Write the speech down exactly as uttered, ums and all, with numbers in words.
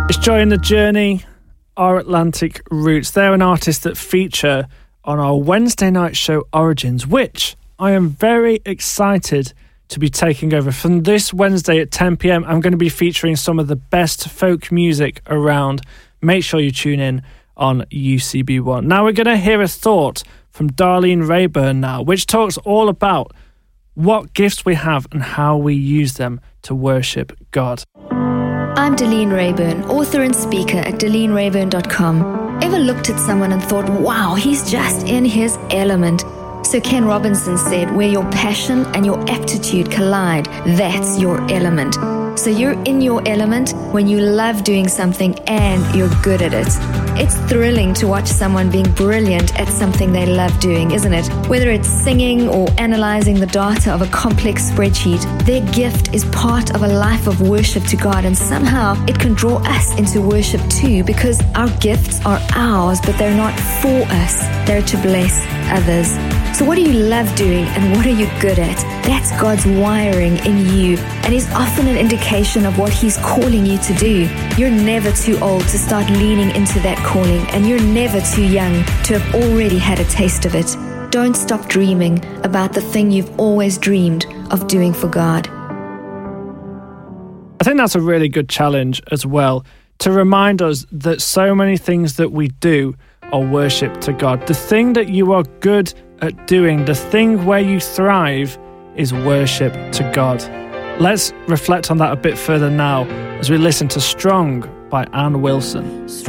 It's Joy in the Journey, Our Atlantic Roots. They're an artist that feature on our Wednesday night show Origins, which I am very excited to be taking over. From this Wednesday at ten p.m, I'm going to be featuring some of the best folk music around. Make sure you tune in on U C B one. Now we're going to hear a thought from Darlene Rayburn now, which talks all about what gifts we have and how we use them to worship God. I'm Darlene Rayburn, author and speaker at darlene rayburn dot com. Ever looked at someone and thought, wow, he's just in his element? Sir Ken Robinson said, where your passion and your aptitude collide, that's your element. So you're in your element when you love doing something and you're good at it. It's thrilling to watch someone being brilliant at something they love doing, isn't it? Whether it's singing or analyzing the data of a complex spreadsheet, their gift is part of a life of worship to God, and somehow it can draw us into worship too, because our gifts are ours, but they're not for us. They're to bless others. So what do you love doing and what are you good at? That's God's wiring in you, and is often an indication of what He's calling you to do. You're never too old to start leaning into that calling, and you're never too young to have already had a taste of it. Don't stop dreaming about the thing you've always dreamed of doing for God. I think that's a really good challenge as well, to remind us that so many things that we do are worship to God. The thing that you are good at doing, the thing where you thrive, is worship to God. Let's reflect on that a bit further now as we listen to Strong by Ann Wilson.